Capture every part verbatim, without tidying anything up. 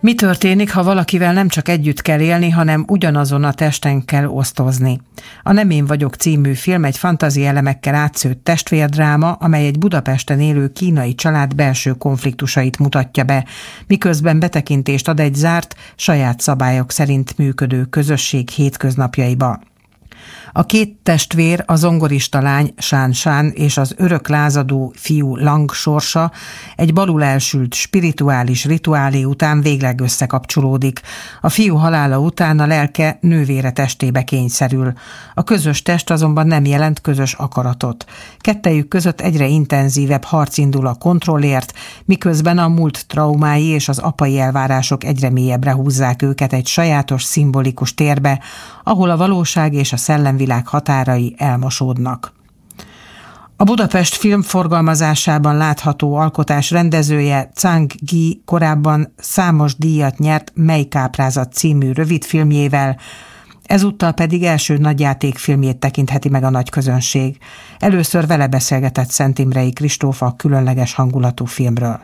Mi történik, ha valakivel nem csak együtt kell élni, hanem ugyanazon a testen kell osztozni? A Nem én vagyok című film egy fantazi elemekkel átszőtt testvérdráma, amely egy Budapesten élő kínai család belső konfliktusait mutatja be, miközben betekintést ad egy zárt, saját szabályok szerint működő közösség hétköznapjaiba. A két testvér, a zongorista lány Sán Sán és az örök lázadó fiú Lang sorsa egy balul elsült spirituális rituálé után végleg összekapcsolódik. A fiú halála után a lelke nővére testébe kényszerül. A közös test azonban nem jelent közös akaratot. Kettejük között egyre intenzívebb harc indul a kontrollért, miközben a múlt traumái és az apai elvárások egyre mélyebbre húzzák őket egy sajátos, szimbolikus térbe, ahol a valóság és a szellemvilág határai elmosódnak. A Budapest film forgalmazásában látható alkotás rendezője Zhang Yi korábban számos díjat nyert Mely káprázat című rövidfilmjével, ezúttal pedig első nagyjátékfilmjét tekintheti meg a nagy közönség. Először vele beszélgetett Szent Imrei Kristóf a különleges hangulatú filmről.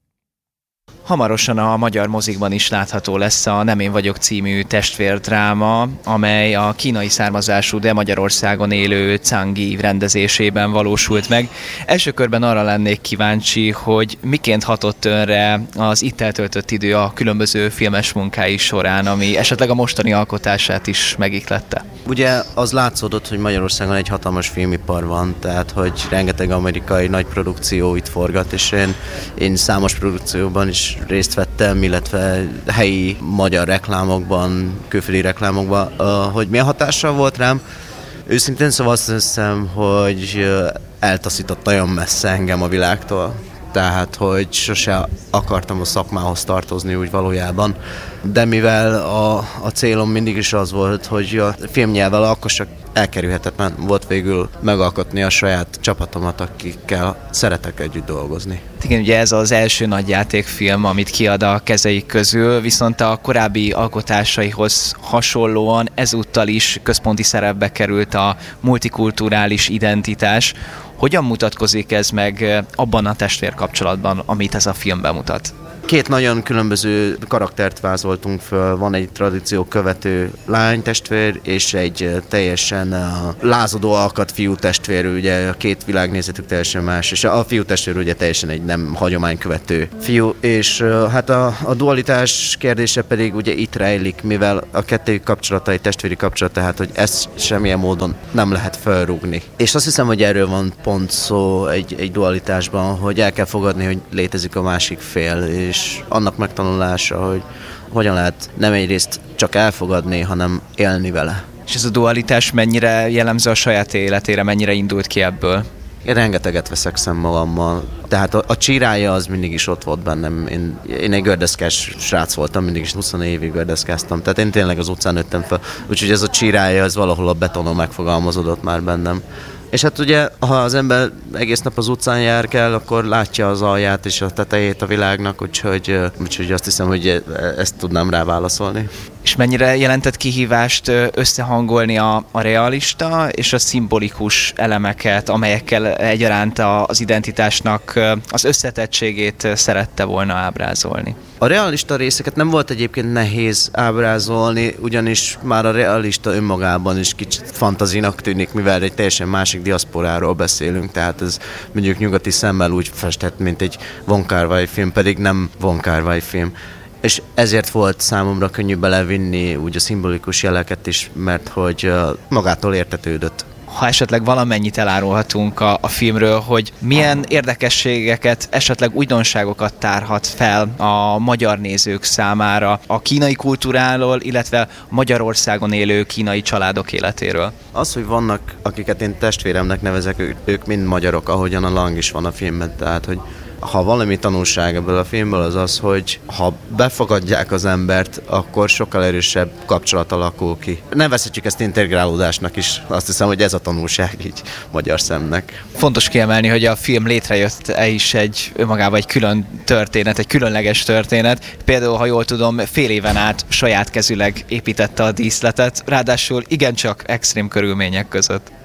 Hamarosan a magyar mozikban is látható lesz a Nem én vagyok című testvérdráma, amely a kínai származású, de Magyarországon élő Zhang Yi rendezésében valósult meg. Első körben arra lennék kíváncsi, hogy miként hatott önre az itt eltöltött idő a különböző filmes munkái során, ami esetleg a mostani alkotását is megihlette. Ugye az látszódott, hogy Magyarországon egy hatalmas filmipar van, tehát hogy rengeteg amerikai nagy produkció itt forgat, és én, én számos produkcióban is részt vettem, illetve helyi magyar reklámokban, külföldi reklámokban, hogy milyen hatással volt rám. Őszintén szóval azt hiszem, hogy eltaszított nagyon messze engem a világtól. Tehát, hogy sose akartam a szakmához tartozni úgy valójában. De mivel a, a célom mindig is az volt, hogy a filmnyelvvel akkor csak elkerülhetetlen volt végül megalkotni a saját csapatomat, akikkel szeretek együtt dolgozni. Igen, ugye ez az első nagyjátékfilm, amit kiad a kezeik közül, viszont a korábbi alkotásaihoz hasonlóan ezúttal is központi szerepbe került a multikulturális identitás. Hogyan mutatkozik ez meg abban a testvérkapcsolatban, amit ez a film bemutat? Két nagyon különböző karaktert vázoltunk föl. Van egy tradíció követő lánytestvér, és egy teljesen uh, lázadó alkat fiú testvér, ugye a két világnézetük teljesen más, és a fiú testvér ugye teljesen egy nem hagyománykövető fiú, és uh, hát a, a dualitás kérdése pedig ugye itt rejlik, mivel a kettőjük kapcsolata egy testvéri kapcsolat, tehát hogy ezt semmilyen módon nem lehet felrúgni. És azt hiszem, hogy erről van pont szó egy, egy dualitásban, hogy el kell fogadni, hogy létezik a másik fél, és annak megtanulása, hogy hogyan lehet nem egyrészt csak elfogadni, hanem élni vele. És ez a dualitás mennyire jellemző a saját életére, mennyire indult ki ebből? Én rengeteget veszekszem magammal. Tehát a, a csirája az mindig is ott volt bennem. Én, én egy gördeszkás srác voltam, mindig is húsz évig gördeszkáztam. Tehát én tényleg az utcán nőttem fel. Úgyhogy ez a csirája, az valahol a betonon megfogalmazódott már bennem. És hát ugye, ha az ember egész nap az utcán jár kell, akkor látja az alját és a tetejét a világnak, úgyhogy, úgyhogy azt hiszem, hogy ezt tudnám rá válaszolni. És mennyire jelentett kihívást összehangolni a, a realista és a szimbolikus elemeket, amelyekkel egyaránt az identitásnak az összetettségét szerette volna ábrázolni? A realista részeket nem volt egyébként nehéz ábrázolni, ugyanis már a realista önmagában is kicsit fantazinak tűnik, mivel egy teljesen másik diaszporáról beszélünk, tehát ez mondjuk nyugati szemmel úgy festett, mint egy Wong Kar-wai film, pedig nem Wong Kar-wai film. És ezért volt számomra könnyű belevinni úgy a szimbolikus jeleket is, mert hogy magától értetődött. Ha esetleg valamennyit elárulhatunk a, a filmről, hogy milyen érdekességeket, esetleg újdonságokat tárhat fel a magyar nézők számára a kínai kultúráról, illetve Magyarországon élő kínai családok életéről. Az, hogy vannak, akiket én testvéremnek nevezek, ők mind magyarok, ahogyan a Lang is van a filmben, tehát hogy ha valami tanulság ebből a filmből az az, hogy ha befogadják az embert, akkor sokkal erősebb kapcsolat alakul ki. Nevezhetjük ezt integrálódásnak is, azt hiszem, hogy ez a tanulság így magyar szemnek. Fontos kiemelni, hogy a film létrejött-e is egy önmagában egy külön történet, egy különleges történet. Például, ha jól tudom, fél éven át saját kezüleg építette a díszletet, ráadásul igencsak extrém körülmények között.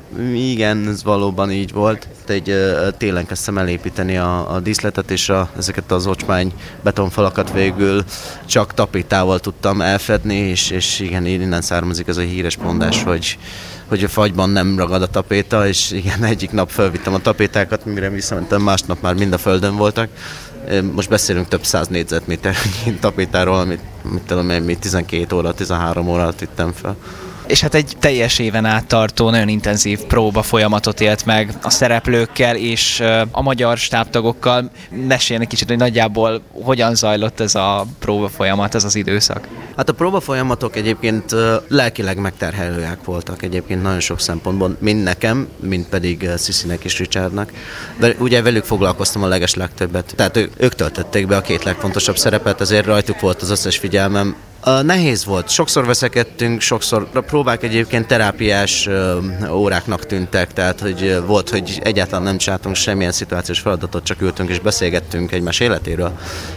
Igen, ez valóban így volt. Egy uh, télen kezdtem elépíteni a, a díszletet, és a, ezeket az ocsmány betonfalakat végül csak tapétával tudtam elfedni, és, és igen, innen származik ez a híres mondás, hogy, hogy a fagyban nem ragad a tapéta, és igen, egyik nap felvittem a tapétákat, mire visszamentem, másnap már mind a földön voltak. Most beszélünk több száz négyzetméter tapétáról, amit mit tudom én, tizenkét óra, tizenhárom óra vittem fel. És hát egy teljes éven át tartó, nagyon intenzív próba folyamatot élt meg a szereplőkkel és a magyar stábtagokkal. Meséljen egy kicsit, hogy nagyjából hogyan zajlott ez a próba folyamat, ez az időszak? Hát a próba folyamatok egyébként lelkileg megterhelőek voltak egyébként nagyon sok szempontból, mind nekem, mind pedig Sissy-nek és Richardnak. De ugye velük foglalkoztam a leges legtöbbet. Tehát ő, ők töltötték be a két legfontosabb szerepet, ezért rajtuk volt az összes figyelmem. Uh, nehéz volt. Sokszor veszekedtünk, sokszor a próbák egyébként terápiás uh, óráknak tűntek, tehát hogy uh, volt, hogy egyáltalán nem csináltunk semmilyen szituációs feladatot, csak ültünk és beszélgettünk egymás életéről.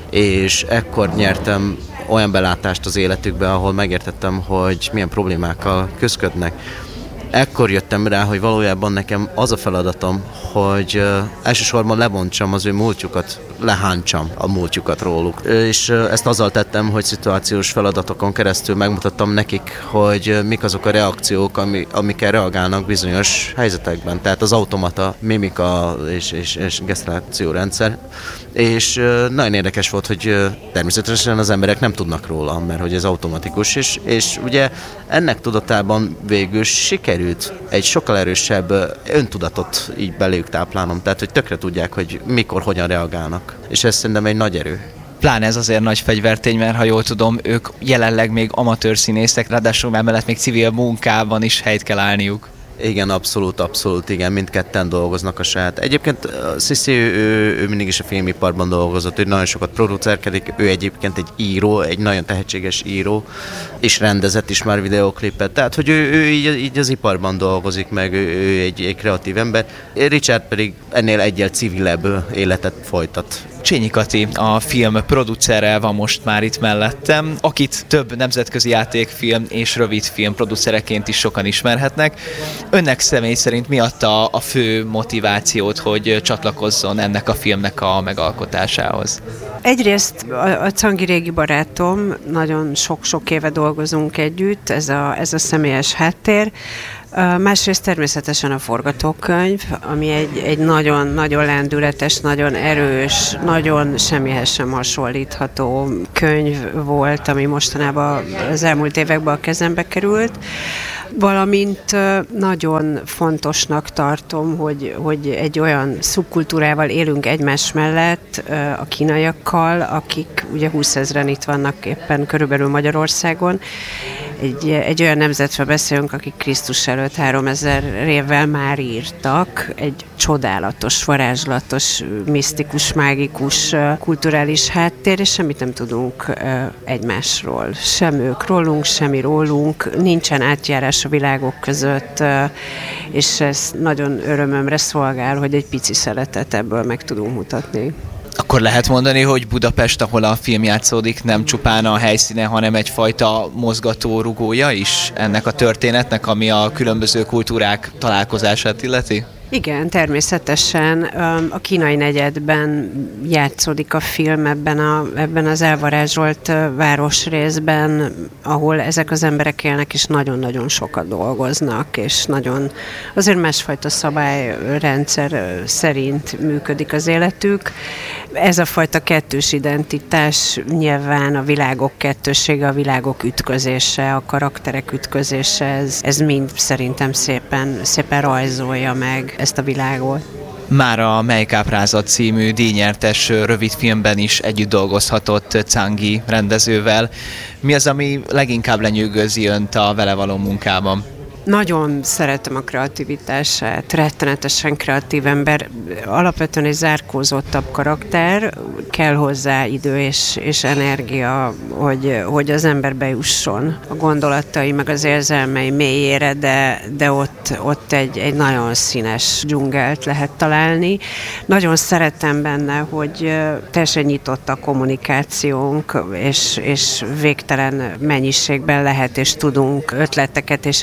És ekkor nyertem olyan belátást az életükbe, ahol megértettem, hogy milyen problémákkal küzdködnek. Ekkor jöttem rá, hogy valójában nekem az a feladatom, hogy uh, elsősorban lebontsam az ő múltjukat, lehántsam a múltjukat róluk. És uh, ezt azzal tettem, hogy szituációs feladatokon keresztül megmutattam nekik, hogy uh, mik azok a reakciók, ami, amikkel reagálnak bizonyos helyzetekben. Tehát az automata, mimika és, és, és gesztulációrendszer. És uh, nagyon érdekes volt, hogy uh, természetesen az emberek nem tudnak róla, mert hogy ez automatikus, és, és ugye ennek tudatában végül sikerült egy sokkal erősebb öntudatot így beléjük táplálnom, tehát hogy tökre tudják, hogy mikor, hogyan reagálnak. És ez szerintem egy nagy erő. Pláne ez azért nagy fegyvertény, mert ha jól tudom, ők jelenleg még amatőr színészek, ráadásul emellett még civil munkában is helyt kell állniuk. Igen, abszolút, abszolút, igen, mindketten dolgoznak a saját. Egyébként Sissy, ő, ő, ő mindig is a filmiparban dolgozott, ő nagyon sokat producerkedik, ő egyébként egy író, egy nagyon tehetséges író, és rendezett is már videóklipet, tehát hogy ő, ő így, így az iparban dolgozik meg, ő, ő egy, egy kreatív ember. Richard pedig ennél egyel civilebb életet folytat. Csényi Kati, a film producere van most már itt mellettem, akit több nemzetközi játékfilm és rövidfilm producereként is sokan ismerhetnek. Önnek személy szerint mi adta a fő motivációt, hogy csatlakozzon ennek a filmnek a megalkotásához? Egyrészt a, a Czangi régi barátom, nagyon sok-sok éve dolgozunk együtt, ez a, ez a személyes háttér. Másrészt természetesen a forgatókönyv, ami egy, egy nagyon-nagyon lendületes, nagyon erős, nagyon semmihez sem hasonlítható könyv volt, ami mostanában az elmúlt években a kezembe került. Valamint nagyon fontosnak tartom, hogy, hogy egy olyan szubkultúrával élünk egymás mellett a kínaiakkal, akik ugye húszezren itt vannak éppen körülbelül Magyarországon. Egy, egy olyan nemzetről beszélünk, akik Krisztus előtt háromezer évvel már írtak. Egy csodálatos, varázslatos, misztikus, mágikus, kulturális háttér, és semmit nem tudunk egymásról. Sem ők rólunk, semmi rólunk, nincsen átjárás a világok között, és ez nagyon örömömre szolgál, hogy egy pici szeletet ebből meg tudunk mutatni. Akkor lehet mondani, hogy Budapest, ahol a film játszódik, nem csupán a helyszíne, hanem egyfajta mozgatórugója is ennek a történetnek, ami a különböző kultúrák találkozását illeti? Igen, természetesen. A kínai negyedben játszódik a film, ebben, a, ebben az elvarázsolt városrészben, ahol ezek az emberek élnek, és nagyon-nagyon sokat dolgoznak, és nagyon azért másfajta szabályrendszer szerint működik az életük. Ez a fajta kettős identitás nyilván a világok kettősége, a világok ütközése, a karakterek ütközése, ez, ez mind szerintem szépen, szépen rajzolja meg ezt a világot. Már a Mely Káprázat című díjnyertes rövidfilmben is együtt dolgozhatott Czangi rendezővel. Mi az, ami leginkább lenyűgözi önt a vele való munkában? Nagyon szeretem a kreativitását, rettenetesen kreatív ember, alapvetően egy zárkózottabb karakter, kell hozzá idő és, és energia, hogy, hogy az ember bejusson a gondolatai, meg az érzelmei mélyére, de, de ott, ott egy, egy nagyon színes dzsungelt lehet találni. Nagyon szeretem benne, hogy teljesen nyitott a kommunikációnk, és, és végtelen mennyiségben lehet, és tudunk ötleteket és elveket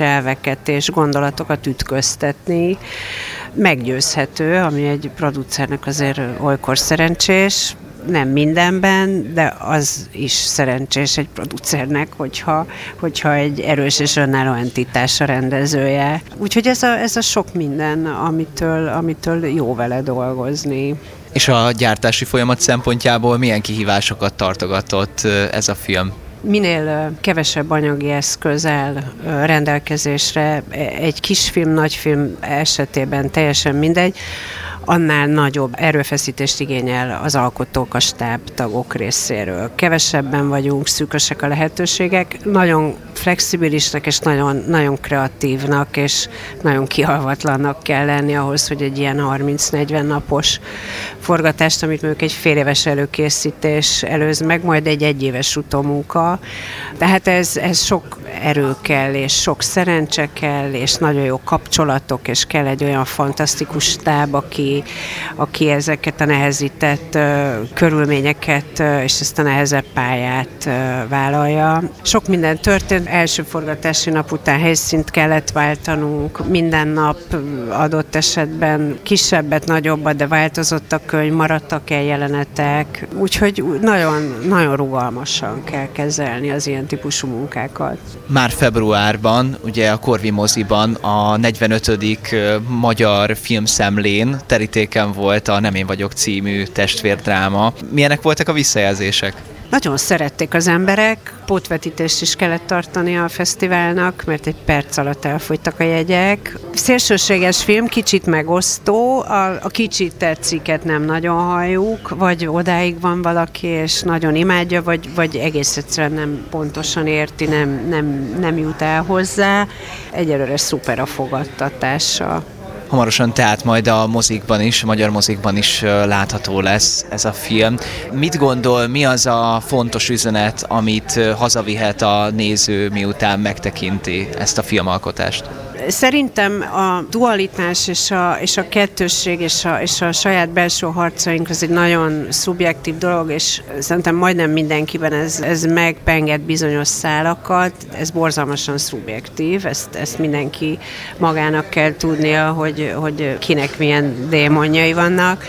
ötleteket és gondolatokat ütköztetni. Meggyőzhető, ami egy producernek azért olykor szerencsés, nem mindenben, de az is szerencsés egy producernek, hogyha, hogyha egy erős és önálló entitás a rendezője. Úgyhogy ez a, ez a sok minden, amitől, amitől jó vele dolgozni. És a gyártási folyamat szempontjából milyen kihívásokat tartogatott ez a film? Minél kevesebb anyagi eszköz áll rendelkezésre, egy kisfilm, nagyfilm esetében teljesen mindegy, annál nagyobb erőfeszítést igényel az alkotók, a stáb tagok részéről. Kevesebben vagyunk, szűkösek a lehetőségek, nagyon flexibilisnek és nagyon, nagyon kreatívnak és nagyon kihalvatlannak kell lenni ahhoz, hogy egy ilyen harminc-negyven napos forgatást, amit mondjuk egy fél éves előkészítés előz meg, majd egy egyéves utómunka. Tehát ez, ez sok erő kell, és sok szerencse kell, és nagyon jó kapcsolatok, és kell egy olyan fantasztikus stáb, aki, aki ezeket a nehezített uh, körülményeket uh, és ezt a nehezebb pályát uh, vállalja. Sok minden történt. Első forgatási nap után helyszínt kellett váltanunk, minden nap adott esetben kisebbet, nagyobbat, de változott a könyv, maradtak el jelenetek, úgyhogy nagyon, nagyon rugalmasan kell kezelni az ilyen típusú munkákat. Már februárban, ugye a Corvi moziban a negyvenötödik magyar filmszemlén terítéken volt a Nem én vagyok című testvérdráma. Milyenek voltak a visszajelzések? Nagyon szerették az emberek, pótvetítést is kellett tartani a fesztiválnak, mert egy perc alatt elfogytak a jegyek. Szélsőséges film, kicsit megosztó, a, a kicsit tetsziket nem nagyon halljuk, vagy odáig van valaki, és nagyon imádja, vagy, vagy egész egyszerűen nem pontosan érti, nem, nem, nem jut el hozzá. Egyelőre szuper a fogadtatása. Hamarosan tehát majd a mozikban is, a magyar mozikban is látható lesz ez a film. Mit gondol, mi az a fontos üzenet, amit hazavihet a néző, miután megtekinti ezt a filmalkotást? Szerintem a dualitás és a, és a kettősség és a, és a saját belső harcaink az egy nagyon szubjektív dolog, és szerintem majdnem mindenkiben ez, ez megpenget bizonyos szálakat, ez borzalmasan szubjektív, ezt, ezt mindenki magának kell tudnia, hogy, hogy kinek milyen démonjai vannak.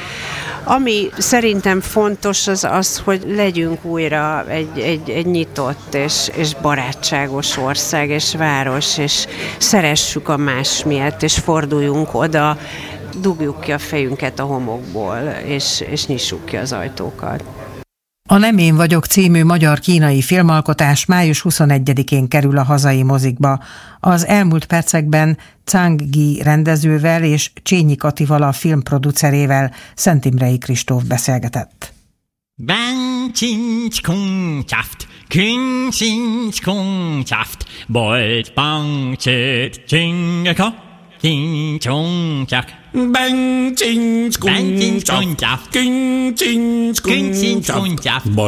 Ami szerintem fontos az az, hogy legyünk újra egy, egy, egy nyitott és, és barátságos ország és város, és szeressük a más miatt, és forduljunk oda, dugjuk ki a fejünket a homokból, és, és nyissuk ki az ajtókat. A Nem én vagyok című magyar-kínai filmalkotás május huszonegyedikén kerül a hazai mozikba. Az elmúlt percekben Cang Gi rendezővel és Csényi Katival a filmproducerével Szent Imrei Kristóf beszélgetett. Bang csincs kung csaft, kün csincs kung csaft, bolt bang csit csingaka, csin csong csak. Bang csincs kung csaft, kün csincs kung csaft,